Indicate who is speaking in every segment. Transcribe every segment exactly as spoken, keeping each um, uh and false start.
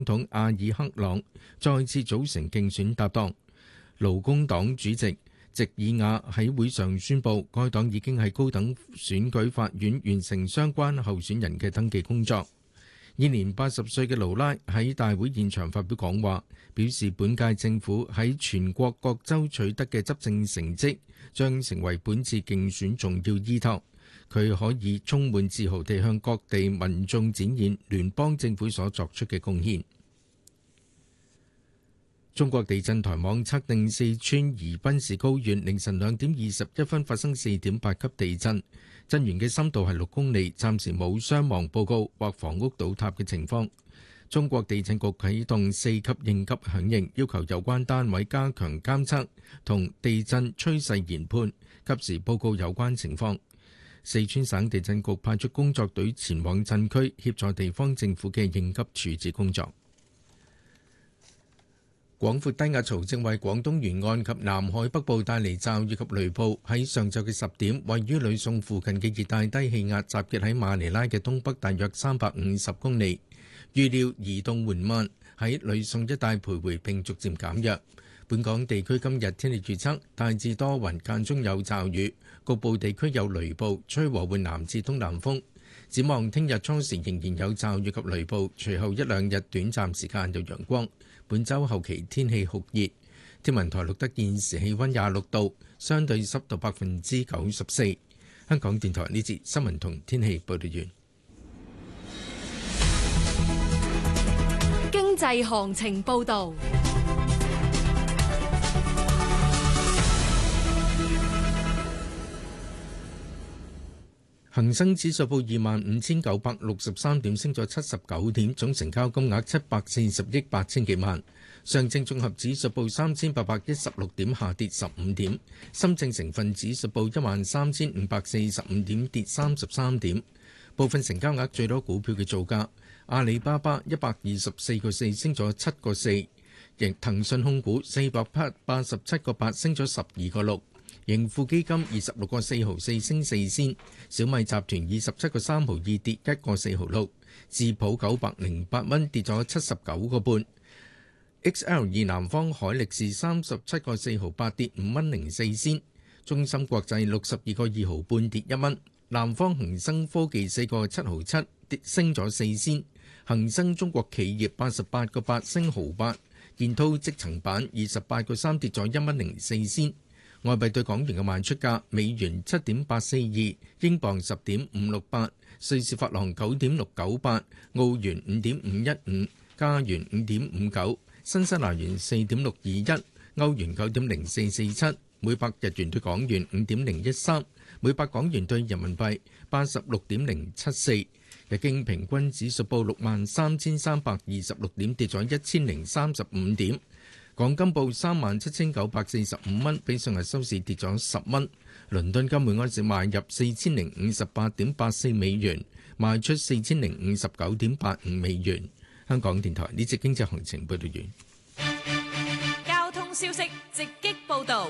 Speaker 1: 統阿爾克朗再次組成競選搭檔。勞工黨主席席爾瓦喺會上宣布，該黨已經喺高等選舉法院完成相關候選人嘅登記工作。現年八十歲嘅盧拉喺大會現場發表講話，表示本屆政府喺全國各州取得嘅執政成績將成為本次競選重要依託。佢可以充滿自豪地向各地民眾展現聯邦政府所作出嘅貢獻。中國地震台網測定四川宜賓市高縣凌晨兩點二十一分發生四點八級地震，震源嘅深度係六公里，暫時冇傷亡報告或房屋倒塌嘅情況。中國地震局啟動四級應急響應，要求有關單位加強監測同地震趨勢研判，及時報告有關情況。四川省地震局派出工作隊前往震區，協助地方政府嘅應急處置工作。廣闊低壓槽正為廣東沿岸及南海北部帶嚟驟雨及雷暴。喺上晝嘅十點，位於呂宋附近嘅熱帶低氣壓集結喺馬尼拉嘅東北大約三百五十公里，預料移動緩慢，喺呂宋一帶徘徊並逐漸減弱。本港地區今日天氣預測大致多雲，間中有驟雨，局部地區有雷暴，吹和緩南至東南風。展望聽日初時仍然有驟雨及雷暴，隨後一兩日短暫時間有陽光。本週後期天氣酷熱，天文台錄得現時氣溫廿六度，相對濕度百分之九十四。香港電台呢節新聞同天氣報道完。
Speaker 2: 經濟行情報道。
Speaker 1: 恒生指數報二萬五千九百六十三點，升咗七十九點，總成交金額七百四十億八千幾萬。上證綜合指數報三千八百一十六點，下跌十五點。深證成分指數報一萬三千五百四十五點，跌三十三點。部分成交額最多股票嘅造價：阿里巴巴一百二十四個四升咗七個四，亦騰訊控股四百八十七個八升咗十二個六。盈富基金二十六個四毫四升四仙，小米集團二十七個三毫二跌一個四毫六，智普九百零八蚊跌咗七十九個半。X L 二南方海力士三十七個四毫八跌五蚊零四仙，中芯國際六十二個二毫半跌一蚊，南方恒生科技四個七毫七跌升咗四仙，恒生中國企業八十八個八升毫八，建滔積層板二十八個三跌咗一蚊零四仙。外幣對港元嘅賣出價：美元七點八四二，英鎊十點五六八，瑞士法郎九點六九八，澳元五點五一五，加元五點五九，新西蘭元四點六二一，歐元九點零四四七，每百日元對港元五點零一三，每百港元對人民幣八十六點零七四。日經平均指數報六萬三千三百二十六點，跌咗一千零三十五點。港金報三萬七千九百四十五蚊，比上日收市跌咗十蚊。倫敦金每安士買入四千零五十八點八四美元，賣出四千零五十九點八五美元。香港電台呢節經濟行情報道完。
Speaker 2: 交通消息直擊報道。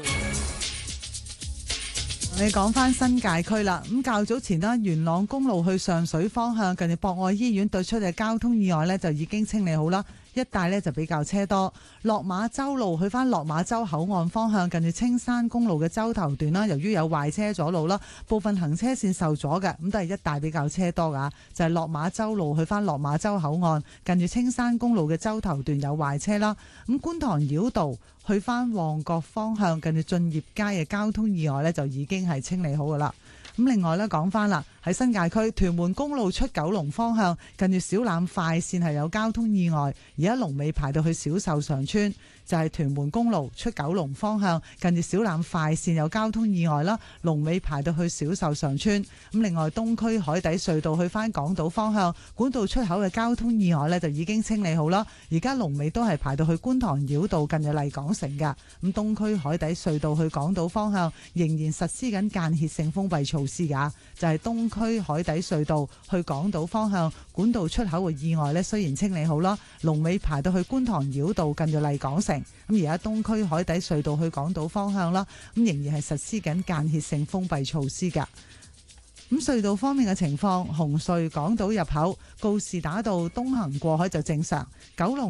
Speaker 3: 你講翻新界區啦，咁較早前啦，元朗公路去上水方向近住博愛醫院對出嘅交通意外呢，就已經清理好啦。一帶呢就比較車多，落馬洲路去翻落馬洲口岸方向近住青山公路嘅洲頭段啦，由於有壞車阻路啦，部分行車線受阻嘅，咁都係一帶比較車多噶，就係落馬洲路去翻落馬洲口岸近住青山公路嘅洲頭段有壞車啦。咁觀塘繞道去翻旺角方向近住駿業街嘅交通意外呢，就已經係清理好噶啦。咁另外咧講翻啦，喺新界區屯門公路出九龍方向近住小欖快線係有交通意外，而家龍尾排到去小秀上村，就係屯門公路出九龍方向近住小欖快線有交通意外啦，龍尾排到去小秀上村。咁另外東區海底隧道去翻港島方向管道出口嘅交通意外呢，就已經清理好啦，而家龍尾都係排到去觀塘繞道近住麗港城噶。咁東區海底隧道去港島方向仍然實施緊間歇性封閉措施噶，就係東區海底隧道去港島方向管道出口嘅意外呢，雖然清理好啦，龍尾排到去觀塘繞道近住麗港城。咁而家東區海底隧道去港島方向啦，咁仍然係實施緊間歇性封閉措施噶。 咁隧道方面嘅情況，紅隧港島入口告士打道東行過海就正常，九龍